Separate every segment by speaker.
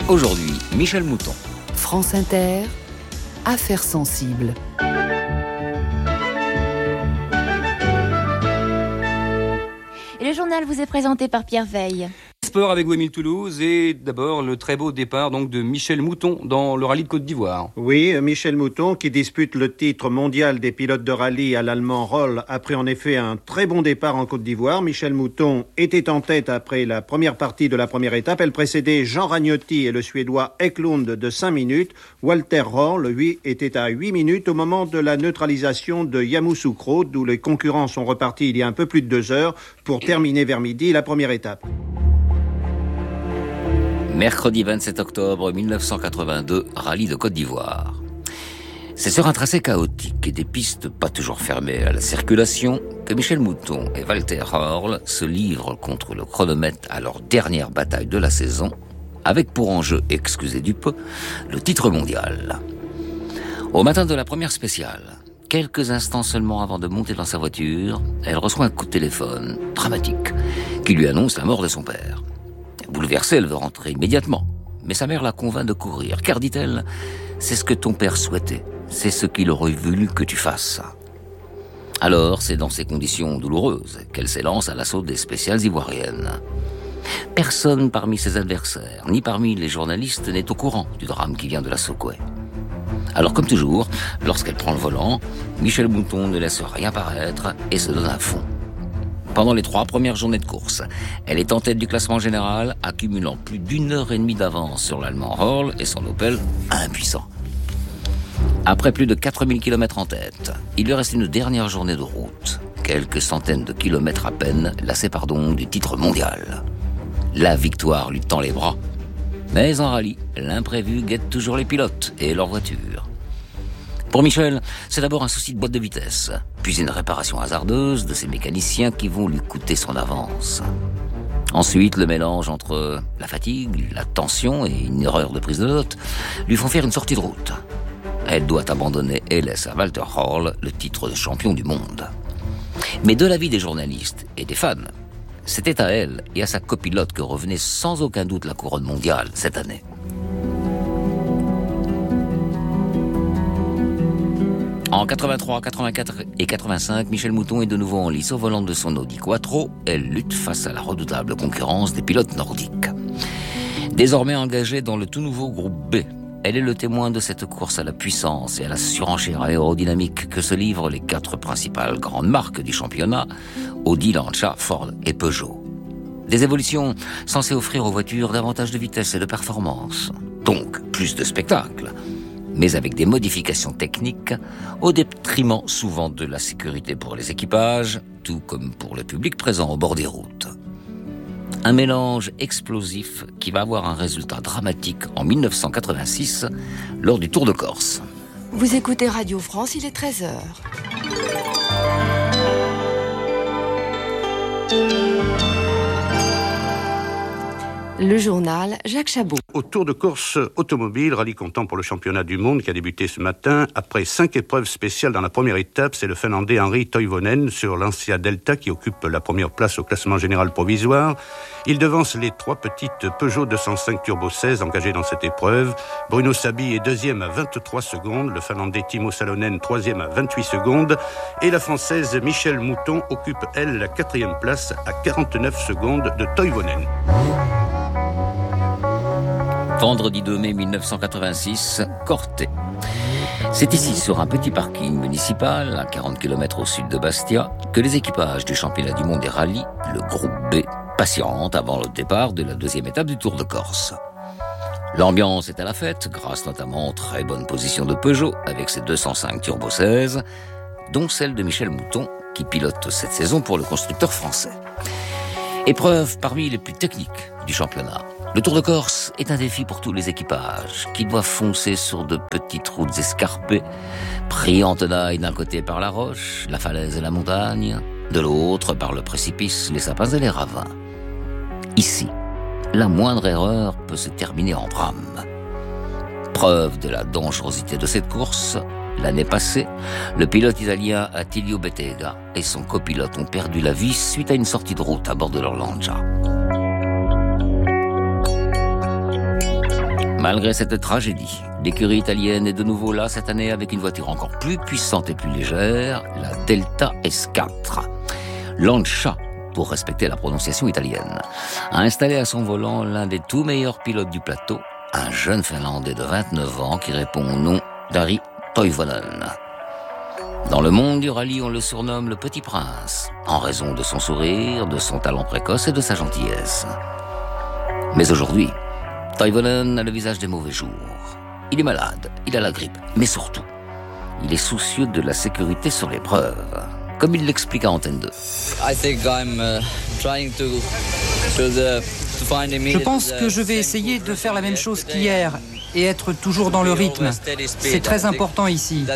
Speaker 1: Aujourd'hui, Michel Mouton.
Speaker 2: France Inter, Affaires sensibles.
Speaker 3: Et le journal vous est présenté par Pierre Veille.
Speaker 1: Sport avec Wémile Toulouse et d'abord le très beau départ donc de Michel Mouton dans le rallye de Côte d'Ivoire.
Speaker 4: Oui, Michel Mouton qui dispute le titre mondial des pilotes de rallye à l'allemand Roll après en effet un très bon départ en Côte d'Ivoire. Michel Mouton était en tête après la première partie de la première étape. Elle précédait Jean Ragnotti et le Suédois Eklund de 5 minutes. Walter Roll, lui, était à 8 minutes au moment de la neutralisation de Yamoussoukro, d'où les concurrents sont repartis il y a un peu plus de 2 heures pour terminer vers midi la première étape.
Speaker 1: Mercredi 27 octobre 1982, rallye de Côte d'Ivoire. C'est sur un tracé chaotique et des pistes pas toujours fermées à la circulation que Michel Mouton et Walter Roll se livrent contre le chronomètre à leur dernière bataille de la saison, avec pour enjeu, excusez du peu, le titre mondial. Au matin de la première spéciale, quelques instants seulement avant de monter dans sa voiture, elle reçoit un coup de téléphone dramatique qui lui annonce la mort de son père. Bouleversée, elle veut rentrer immédiatement. Mais sa mère la convainc de courir, car, dit-elle, c'est ce que ton père souhaitait. C'est ce qu'il aurait voulu que tu fasses. Alors, c'est dans ces conditions douloureuses qu'elle s'élance à l'assaut des spéciales ivoiriennes. Personne parmi ses adversaires, ni parmi les journalistes, n'est au courant du drame qui vient de la secouer. Alors, comme toujours, lorsqu'elle prend le volant, Michel Mouton ne laisse rien paraître et se donne à fond. Pendant les 3 premières journées de course, elle est en tête du classement général, accumulant plus d'1 heure et demie d'avance sur l'allemand Roll et son Opel impuissant. Après plus de 4000 km en tête, il lui reste une dernière journée de route. Quelques centaines de kilomètres à peine la séparent donc du titre mondial. La victoire lui tend les bras. Mais en rallye, l'imprévu guette toujours les pilotes et leurs voitures. Pour Michel, c'est d'abord un souci de boîte de vitesse, puis une réparation hasardeuse de ses mécaniciens qui vont lui coûter son avance. Ensuite, le mélange entre la fatigue, la tension et une erreur de prise de note lui font faire une sortie de route. Elle doit abandonner et laisse à Walter Roll le titre de champion du monde. Mais de l'avis des journalistes et des fans, c'était à elle et à sa copilote que revenait sans aucun doute la couronne mondiale cette année. En 83, 84 et 85, Michel Mouton est de nouveau en lice au volant de son Audi Quattro. Elle lutte face à la redoutable concurrence des pilotes nordiques. Désormais engagée dans le tout nouveau groupe B, elle est le témoin de cette course à la puissance et à la surenchère aérodynamique que se livrent les 4 principales grandes marques du championnat, Audi, Lancia, Ford et Peugeot. Des évolutions censées offrir aux voitures davantage de vitesse et de performance, donc plus de spectacle, mais avec des modifications techniques au détriment souvent de la sécurité pour les équipages, tout comme pour le public présent au bord des routes. Un mélange explosif qui va avoir un résultat dramatique en 1986 lors du Tour de Corse.
Speaker 2: Vous écoutez Radio France, il est 13h. Le journal Jacques Chabot.
Speaker 5: Au Tour de Corse automobile, rallye comptant pour le championnat du monde qui a débuté ce matin. Après 5 épreuves spéciales dans la première étape, c'est le Finlandais Henri Toivonen sur Lancia Delta qui occupe la première place au classement général provisoire. Il devance les 3 petites Peugeot 205 Turbo 16 engagées dans cette épreuve. Bruno Sabi est 2e à 23 secondes, le Finlandais Timo Salonen 3e à 28 secondes et la Française Michel Mouton occupe, elle, la 4e place à 49 secondes de Toivonen.
Speaker 1: Vendredi 2 mai 1986, Corté. C'est ici, sur un petit parking municipal, à 40 km au sud de Bastia, que les équipages du championnat du monde des rallyes, le groupe B, patientent avant le départ de la 2e étape du Tour de Corse. L'ambiance est à la fête, grâce notamment aux très bonnes positions de Peugeot, avec ses 205 Turbo 16, dont celle de Michel Mouton, qui pilote cette saison pour le constructeur français. Épreuve parmi les plus techniques du championnat. Le Tour de Corse est un défi pour tous les équipages qui doivent foncer sur de petites routes escarpées, pris en tenaille d'un côté par la roche, la falaise et la montagne, de l'autre par le précipice, les sapins et les ravins. Ici, la moindre erreur peut se terminer en drame. Preuve de la dangerosité de cette course, l'année passée, le pilote italien Attilio Bettega et son copilote ont perdu la vie suite à une sortie de route à bord de leur Lancia. Malgré cette tragédie, l'écurie italienne est de nouveau là cette année avec une voiture encore plus puissante et plus légère, la Delta S4. Lancia, pour respecter la prononciation italienne, a installé à son volant l'un des tout meilleurs pilotes du plateau, un jeune Finlandais de 29 ans qui répond au nom d'Ari Toivonen. Dans le monde du rallye, on le surnomme le Petit Prince, en raison de son sourire, de son talent précoce et de sa gentillesse. Mais aujourd'hui, Toivonen a le visage des mauvais jours. Il est malade, il a la grippe, mais surtout, il est soucieux de la sécurité sur l'épreuve, comme il l'explique à Antenne 2.
Speaker 6: Je pense que je vais essayer de faire la même chose qu'hier et être toujours dans le rythme. C'est très important ici.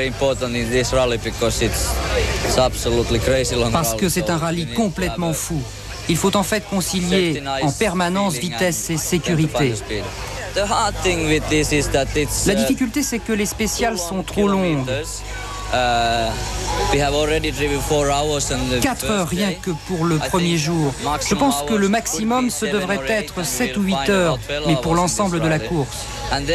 Speaker 6: Parce que c'est un rallye complètement fou. Il faut en fait concilier en permanence vitesse et sécurité. La difficulté, c'est que les spéciales sont trop longues. 4 heures rien que pour le premier jour. Je pense que le maximum, ce devrait être 7 ou 8 heures, mais pour l'ensemble de la course.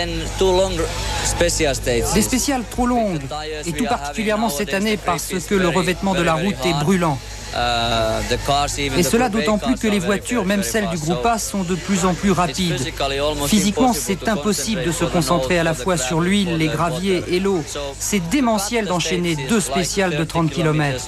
Speaker 6: Des spéciales trop longues, et tout particulièrement cette année parce que le revêtement de la route est brûlant. Et cela d'autant plus que les voitures, même celles du groupe A, sont de plus en plus rapides. Physiquement, c'est impossible de se concentrer à la fois sur l'huile, les graviers et l'eau. C'est démentiel d'enchaîner 2 spéciales de 30 km.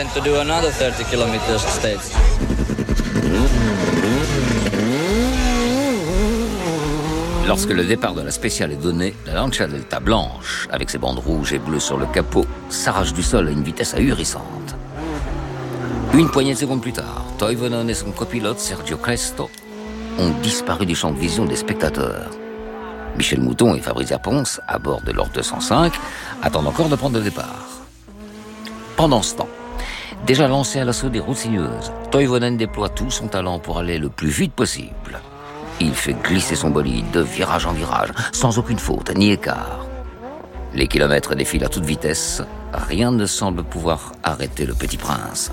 Speaker 1: Lorsque le départ de la spéciale est donné, la Lancia Delta blanche, avec ses bandes rouges et bleues sur le capot, s'arrache du sol à une vitesse ahurissante. Une poignée de secondes plus tard, Toivonen et son copilote Sergio Cresto ont disparu du champ de vision des spectateurs. Michel Mouton et Fabrizia Pons, à bord de leur 205, attendent encore de prendre le départ. Pendant ce temps, déjà lancé à l'assaut des routes sinueuses, Toivonen déploie tout son talent pour aller le plus vite possible. Il fait glisser son bolide de virage en virage, sans aucune faute ni écart. Les kilomètres défilent à toute vitesse, rien ne semble pouvoir arrêter le Petit Prince.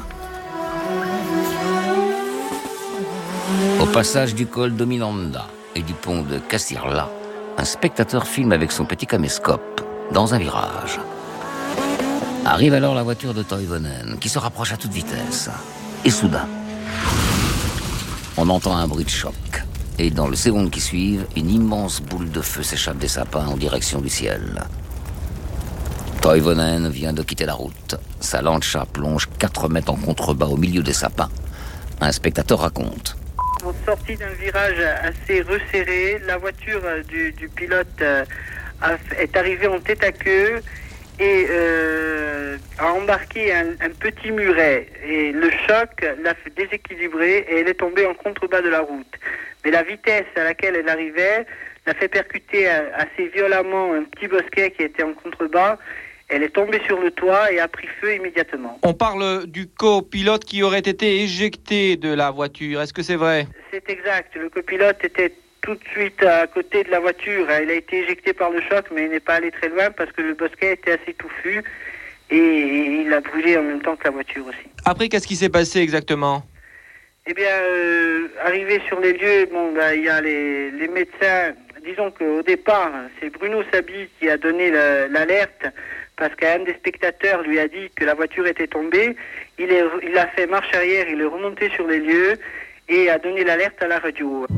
Speaker 1: Au passage du col Dominanda et du pont de Casirla, un spectateur filme avec son petit caméscope dans un virage. Arrive alors la voiture de Toivonen qui se rapproche à toute vitesse. Et soudain, on entend un bruit de choc. Et dans les secondes qui suivent, une immense boule de feu s'échappe des sapins en direction du ciel. Toivonen vient de quitter la route. Sa Lancia plonge 4 mètres en contrebas au milieu des sapins. Un spectateur raconte.
Speaker 7: En sortie d'un virage assez resserré, la voiture du pilote est arrivée en tête à queue et a embarqué un petit muret. Et le choc l'a fait déséquilibrer et elle est tombée en contrebas de la route. Mais la vitesse à laquelle elle arrivait l'a fait percuter assez violemment un petit bosquet qui était en contrebas. Elle est tombée sur le toit et a pris feu immédiatement.
Speaker 8: On parle du copilote qui aurait été éjecté de la voiture. Est-ce que c'est vrai ?
Speaker 7: C'est exact. Le copilote était tout de suite à côté de la voiture. Il a été éjecté par le choc, mais il n'est pas allé très loin parce que le bosquet était assez touffu et il a brûlé en même temps que la voiture aussi.
Speaker 8: Après, qu'est-ce qui s'est passé exactement ?
Speaker 7: Eh bien, arrivé sur les lieux, il y a les médecins. Disons qu'au départ, c'est Bruno Sabi qui a donné l'alerte parce qu'un des spectateurs lui a dit que la voiture était tombée. Il a fait marche arrière, il est remonté sur les lieux et a donné l'alerte à la radio.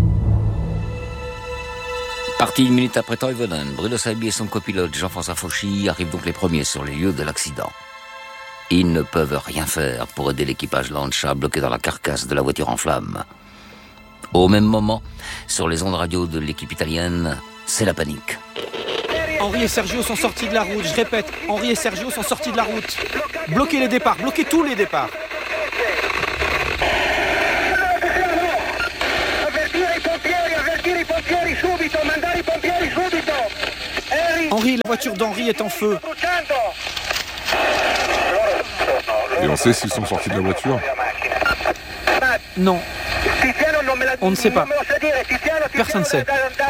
Speaker 1: Parti 1 minute après Toivonen, Bruno Sabi et son copilote Jean-François Fauchy arrivent donc les premiers sur les lieux de l'accident. Ils ne peuvent rien faire pour aider l'équipage Lancia bloqué dans la carcasse de la voiture en flammes. Au même moment, sur les ondes radio de l'équipe italienne, c'est la panique.
Speaker 9: Henri et Sergio sont sortis de la route. Je répète, Henri et Sergio sont sortis de la route. Bloquez les départs, bloquez tous les départs. Henri, la voiture d'Henri est en feu.
Speaker 10: Et on sait s'ils sont sortis de la voiture ?
Speaker 9: Non. On ne sait pas. Personne ne sait.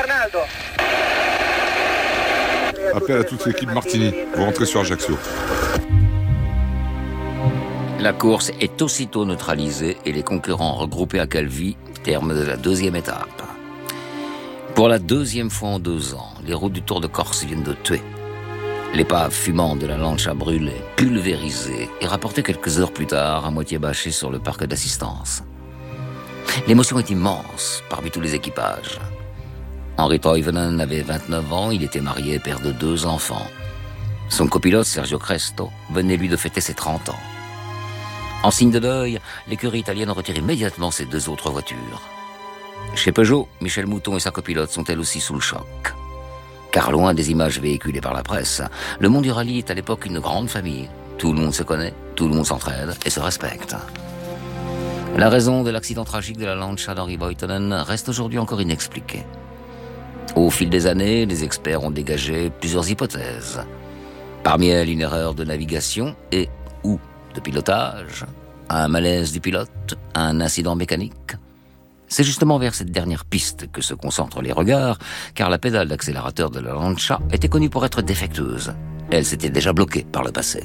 Speaker 10: Appel à toute l'équipe Martini. Vous rentrez sur Ajaccio.
Speaker 1: La course est aussitôt neutralisée et les concurrents regroupés à Calvi, terme de la 2e étape. Pour la deuxième fois en 2 ans, les routes du Tour de Corse viennent de tuer. L'épave fumante de la Lancia brûlée, pulvérisée et rapportée quelques heures plus tard à moitié bâchée sur le parc d'assistance. L'émotion est immense parmi tous les équipages. Henri Toivonen avait 29 ans, il était marié, père de 2 enfants. Son copilote, Sergio Cresto, venait lui de fêter ses 30 ans. En signe de deuil, l'écurie italienne retire immédiatement ses 2 autres voitures. Chez Peugeot, Michel Mouton et sa copilote sont elles aussi sous le choc. Car loin des images véhiculées par la presse, le monde du rallye est à l'époque une grande famille. Tout le monde se connaît, tout le monde s'entraide et se respecte. La raison de l'accident tragique de la Lancia d'Henri Buitonen reste aujourd'hui encore inexpliquée. Au fil des années, les experts ont dégagé plusieurs hypothèses. Parmi elles, une erreur de navigation et ou de pilotage, un malaise du pilote, un incident mécanique. C'est justement vers cette dernière piste que se concentrent les regards, car la pédale d'accélérateur de la Lancia était connue pour être défectueuse. Elle s'était déjà bloquée par le passé.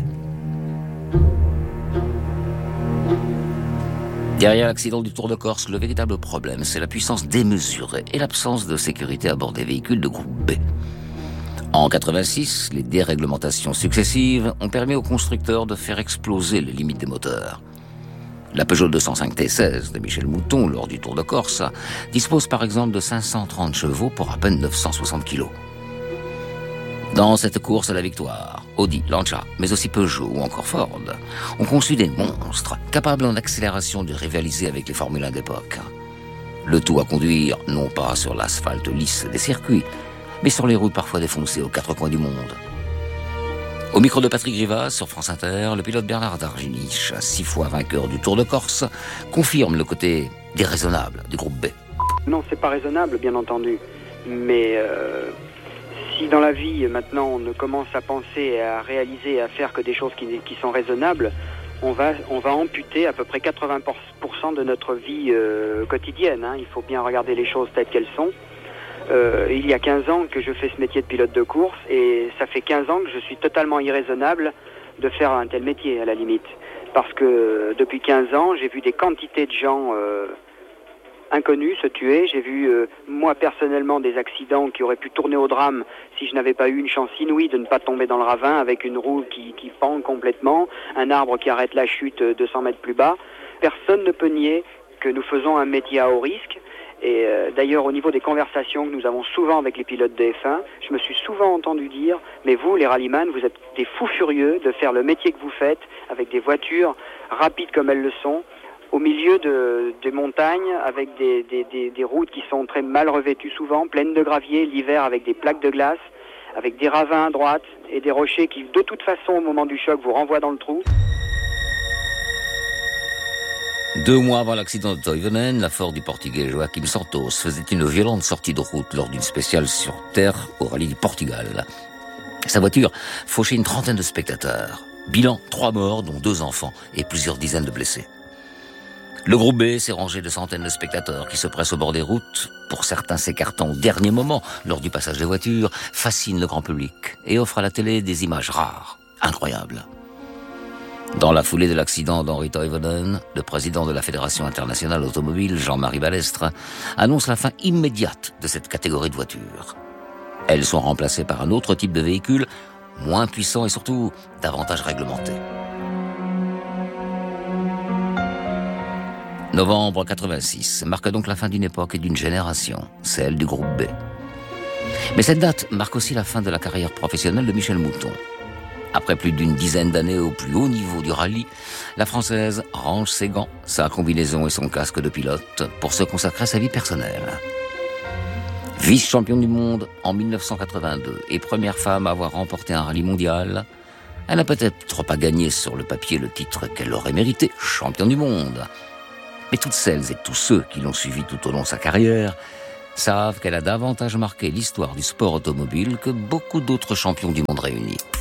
Speaker 1: Derrière l'accident du Tour de Corse, le véritable problème, c'est la puissance démesurée et l'absence de sécurité à bord des véhicules de groupe B. En 86, les déréglementations successives ont permis aux constructeurs de faire exploser les limites des moteurs. La Peugeot 205 T16 de Michel Mouton, lors du Tour de Corse, dispose par exemple de 530 chevaux pour à peine 960 kg. Dans cette course à la victoire, Audi, Lancia, mais aussi Peugeot ou encore Ford ont conçu des monstres capables en accélération de rivaliser avec les Formule 1 d'époque. Le tout à conduire non pas sur l'asphalte lisse des circuits, mais sur les routes parfois défoncées aux 4 coins du monde. Au micro de Patrick Rivas sur France Inter, le pilote Bernard Darginich, 6 fois vainqueur du Tour de Corse, confirme le côté déraisonnable du groupe B.
Speaker 11: Non, c'est pas raisonnable, bien entendu, mais si dans la vie, maintenant, on ne commence à penser, à réaliser, à faire que des choses qui sont raisonnables, on va amputer à peu près 80% de notre vie quotidienne. Il faut bien regarder les choses telles qu'elles sont. Il y a 15 ans que je fais ce métier de pilote de course et ça fait 15 ans que je suis totalement irraisonnable de faire un tel métier, à la limite. Parce que depuis 15 ans, j'ai vu des quantités de gens inconnus se tuer. J'ai vu, moi personnellement, des accidents qui auraient pu tourner au drame si je n'avais pas eu une chance inouïe de ne pas tomber dans le ravin avec une roue qui pend complètement, un arbre qui arrête la chute 200 mètres plus bas. Personne ne peut nier que nous faisons un métier à haut risque. Et d'ailleurs, au niveau des conversations que nous avons souvent avec les pilotes de F1, je me suis souvent entendu dire « Mais vous, les rallyman, vous êtes des fous furieux de faire le métier que vous faites avec des voitures rapides comme elles le sont, au milieu des montagnes, avec des routes qui sont très mal revêtues souvent, pleines de gravier, l'hiver avec des plaques de glace, avec des ravins à droite et des rochers qui, de toute façon, au moment du choc, vous renvoient dans le trou. »
Speaker 1: 2 mois avant l'accident de Toivonen, la Ford du Portugais Joaquim Santos faisait une violente sortie de route lors d'une spéciale sur terre au rallye du Portugal. Sa voiture fauchait une trentaine de spectateurs. Bilan, 3 morts, dont 2 enfants et plusieurs dizaines de blessés. Le groupe B s'est rangé de centaines de spectateurs qui se pressent au bord des routes, pour certains s'écartant au dernier moment lors du passage des voitures, fascinent le grand public et offrent à la télé des images rares, incroyables. Dans la foulée de l'accident d'Henri Toivonen, le président de la Fédération internationale automobile, Jean-Marie Balestre, annonce la fin immédiate de cette catégorie de voitures. Elles sont remplacées par un autre type de véhicule, moins puissant et surtout davantage réglementé. Novembre 86 marque donc la fin d'une époque et d'une génération, celle du groupe B. Mais cette date marque aussi la fin de la carrière professionnelle de Michel Mouton. Après plus d'une dizaine d'années au plus haut niveau du rallye, la Française range ses gants, sa combinaison et son casque de pilote pour se consacrer à sa vie personnelle. Vice-championne du monde en 1982 et première femme à avoir remporté un rallye mondial, elle n'a peut-être pas gagné sur le papier le titre qu'elle aurait mérité, championne du monde. Mais toutes celles et tous ceux qui l'ont suivie tout au long de sa carrière savent qu'elle a davantage marqué l'histoire du sport automobile que beaucoup d'autres champions du monde réunis.